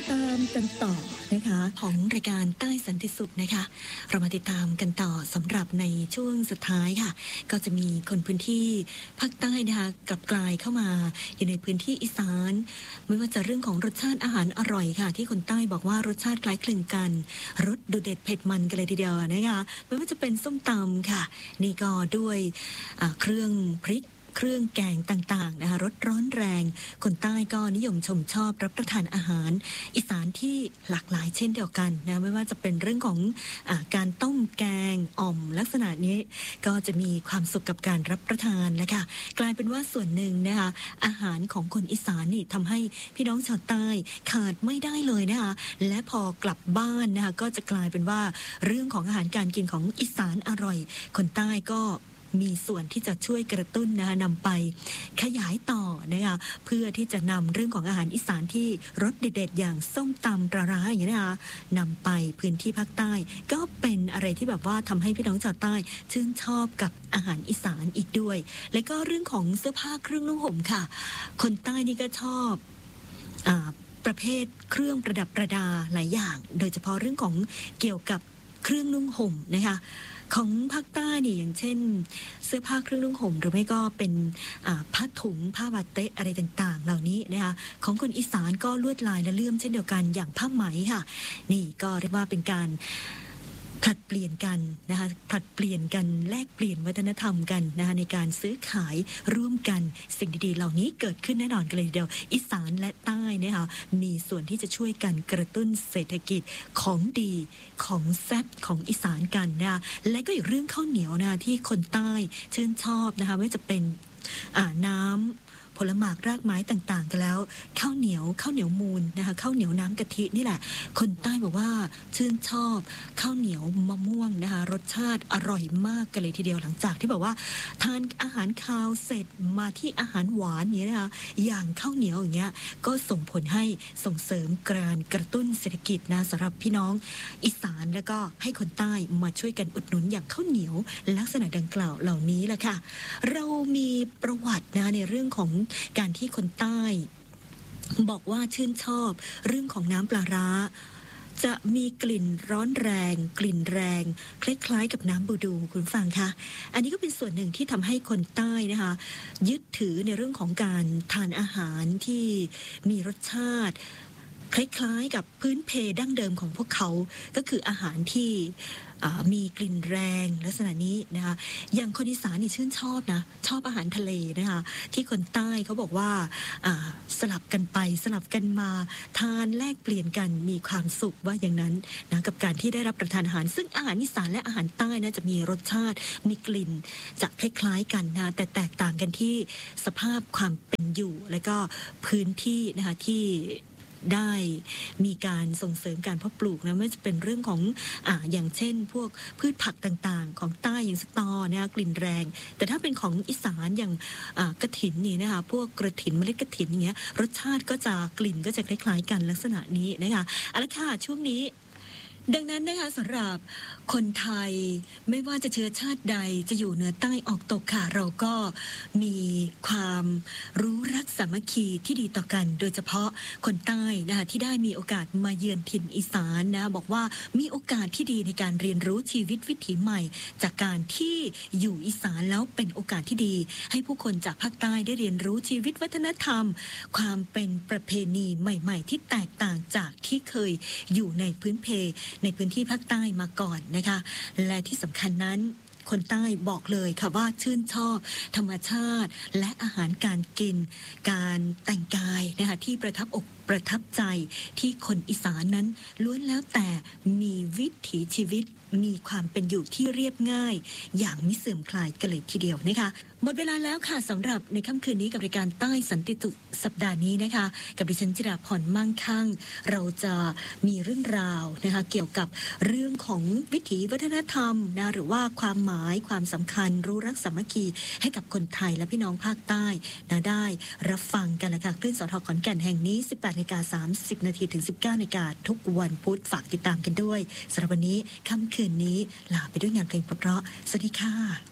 ติดตามกันต่อนะคะของรายการใต้สันติสุขนะคะเรามาติดตามกันต่อสำหรับในช่วงสุดท้ายค่ะก็จะมีคนพื้นที่ภาคใต้นะคะกลับกลายเข้ามาอยู่ในพื้นที่อีสานไม่ว่าจะเรื่องของรสชาติอาหารอร่อยค่ะที่คนใต้บอกว่ารสชาติคล้ายคลึงกันรสดูเด็ดเผ็ดมันกันเลยทีเดียวนะคะไม่ว่าจะเป็นส้มตำค่ะนี่ก็ด้วยเครื่องพริกเครื่องแกงต่างๆนะคะรสร้อนแรงคนใต้ก็นิยมชมชอบรับประทานอาหารอีสานที่หลากหลายเช่นเดียวกันนะไม่ว่าจะเป็นเรื่องของการต้มแกงอ่อมลักษณะนี้ก็จะมีความสุขกับการรับประทานนะคะกลายเป็นว่าส่วนหนึ่งนะคะอาหารของคนอีสานนี่ทำให้พี่น้องชาวใต้ขาดไม่ได้เลยนะคะและพอกลับบ้านนะคะก็จะกลายเป็นว่าเรื่องของอาหารการกินของอีสานอร่อยคนใต้ก็มีส่วนที่จะช่วยกระตุ้นนะคะนำไปขยายต่อนะคะเพื่อที่จะนำเรื่องของอาหารอีสานที่รสเด็ดๆอย่างส้มตำปลาร้าอย่างนี้นะคะนำไปพื้นที่ภาคใต้ก็เป็นอะไรที่แบบว่าทำให้พี่น้องชาวใต้ชื่นชอบกับอาหารอีสานอีกด้วยและก็เรื่องของเสื้อผ้าเครื่องนุ่งห่มค่ะคนใต้นี่ก็ชอบประเภทเครื่องประดับประดาหลายอย่างโดยเฉพาะเรื่องของเกี่ยวกับเครื่องนุ่งห่มนะคะของภาคใต้นี่อย่างเช่นเสื้อผ้าเครื่องนุ่งห่มหรือไม่ก็เป็นผ้าถุงผ้าบาเตะอะไรต่างๆเหล่านี้นะคะของคนอีสานก็ลวดลายและเลื่อมเช่นเดียวกันอย่างผ้าไหมค่ะนี่ก็เรียกว่าเป็นการผลัดเปลี่ยนกันนะคะผลัดเปลี่ยนกันแลกเปลี่ยนวัฒนธรรมกันนะคะในการซื้อขายร่วมกันสิ่งดีๆเหล่านี้เกิดขึ้นแน่นอนกันเลยทีเดียวอีสานและใต้นะคะมีส่วนที่จะช่วยกันกระตุ้นเศรษฐกิจของดีของแซ่บของอีสานกันนะคะและก็อีกเรื่องข้าวเหนียวนะคะที่คนใต้ชื่นชอบนะคะไม่ว่าจะเป็นน้ำผลหมากรากไม้ต่างๆกันแล้วข้าวเหนียวมูลนะคะข้าวเหนียวน้ำกะทินี่แหละคนใต้บอกว่าชื่นชอบข้าวเหนียวมะม่วงนะคะรสชาติอร่อยมากกันเลยทีเดียวหลังจากที่บอกว่าทานอาหารคาวเสร็จมาที่อาหารหวานนี้นะคะอย่างข้าวเหนียวอย่างเงี้ยก็ส่งผลให้ส่งเสริมการกระตุ้นเศรษฐกิจนะสำหรับพี่น้องอีสานแล้วก็ให้คนใต้มาช่วยกันอุดหนุนอย่างข้าวเหนียวลักษณะดังกล่าวเหล่านี้แหละค่ะเรามีประวัตินะในเรื่องของการที่คนใต้บอกว่าชื่นชอบเรื่องของน้ำปลาร้าจะมีกลิ่นร้อนแรงกลิ่นแรงคล้ายๆกับน้ำบูดูคุณฟังคะอันนี้ก็เป็นส่วนหนึ่งที่ทำให้คนใต้นะคะยึดถือในเรื่องของการทานอาหารที่มีรสชาติคล้ายๆกับพื้นเพดั้งเดิมของพวกเขาก็คืออาหารที่มีกลิ่นแรงลักษณะนี้นะคะอย่างคนอีสานนี่ชื่นชอบนะชอบอาหารทะเลนะคะที่คนใต้เขาบอกว่าสลับกันไปสลับกันมาทานแลกเปลี่ยนกันมีความสุขว่าอย่างนั้นนะกับการที่ได้รับประทานอาหารซึ่งอาหารอีสานและอาหารใต้นะจะมีรสชาติมีกลิ่นจะคล้ายๆกันนะแต่แตกต่างกันที่สภาพความเป็นอยู่และก็พื้นที่นะคะที่ได้มีการส่งเสริมการเพาะปลูกนะไม่ว่าจะเป็นเรื่องของอย่างเช่นพวกพืชผักต่างๆของใต้อย่างสตอนะคะกลิ่นแรงแต่ถ้าเป็นของอีสานอย่างกระถินนี่นะคะพวกกระถินเมล็ดกระถินอย่างเงี้ยรสชาติก็จะกลิ่นก็จะคล้ายๆกันลักษณะนี้นะคะเอาละค่ะช่วงนี้ดังนั้นนะคะสำหรับคนไทยไม่ว่าจะเชื้อชาติใดจะอยู่เหนือใต้ออกตกค่ะเราก็มีความรู้รักสามัคคีที่ดีต่อกันโดยเฉพาะคนใต้นะคะที่ได้มีโอกาสมาเยือนถิ่นอีสานนะบอกว่ามีโอกาสที่ดีในการเรียนรู้ชีวิตวิถีใหม่จากการที่อยู่อีสานแล้วเป็นโอกาสที่ดีให้ผู้คนจากภาคใต้ได้เรียนรู้ชีวิตวัฒนธรรมความเป็นประเพณีใหม่ๆที่แตกต่างจากที่เคยอยู่ในพื้นเพในพื้นที่ภาคใต้มาก่อนนะคะและที่สำคัญนั้นคนใต้บอกเลยค่ะว่าชื่นชอบธรรมชาติและอาหารการกินการแต่งกายนะคะที่ประทับอกประทับใจที่คนอีสานนั้นล้วนแล้วแต่มีวิถีชีวิตมีความเป็นอยู่ที่เรียบง่ายอย่างมิเสื่อมคลายกันเลยทีเดียวนะคะหมดเวลาแล้วค่ะสำหรับในค่ำคืนนี้กับรายการใต้สันติสุขสัปดาห์นี้นะคะกับดิฉันจิราพรมั่งคั่งเราจะมีเรื่องราวนะคะเกี่ยวกับเรื่องของวิถีวัฒนธรรมนะหรือว่าความหมายความสำคัญรู้รักสามัคคีให้กับคนไทยและพี่น้องภาคใต้นะได้รับฟังกันละค่ะคลื่นสท.ขอนแก่นแห่งนี้ 18:30 น.ถึง 19:00 น.ทุกวันพุธฝากติดตามกันด้วยสำหรับวันนี้ค่ำคืนนี้ลาไปด้วยงานเพลงเพราะๆสวัสดีค่ะ